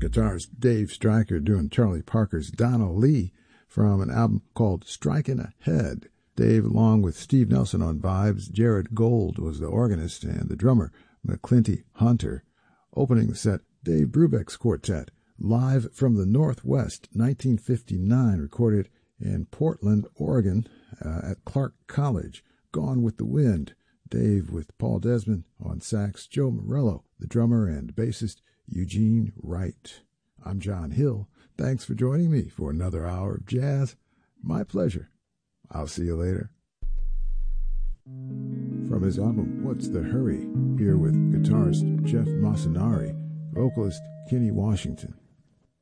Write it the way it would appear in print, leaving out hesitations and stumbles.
guitarist Dave Stryker doing Charlie Parker's Donna Lee from an album called Strikin' Ahead. Dave, along with Steve Nelson on vibes, Jared Gold was the organist, and the drummer, McClinty Hunter. Opening the set, Dave Brubeck's Quartet, live from the Northwest, 1959, recorded in Portland, Oregon, at Clark College. Gone with the Wind. Dave with Paul Desmond on sax, Joe Morello, the drummer, and bassist Eugene Wright. I'm John Hill. Thanks for joining me for another hour of jazz. My pleasure. I'll see you later. From his album, What's the Hurry? Here with guitarist Jeff Masanari, vocalist Kenny Washington.